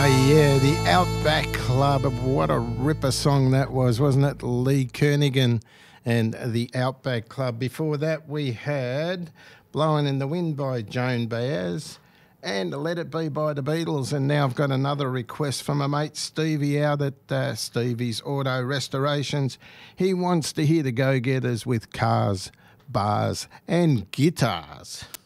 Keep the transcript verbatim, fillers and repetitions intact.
Oh, yeah, the Outback Club. What a ripper song that was, wasn't it? Lee Kernaghan and the Outback Club. Before that, we had Blowing in the Wind by Joan Baez and Let It Be by the Beatles. And now I've got another request from my mate Stevie out at uh, Stevie's Auto Restorations. He wants to hear the Go-Getters with cars, bars and guitars.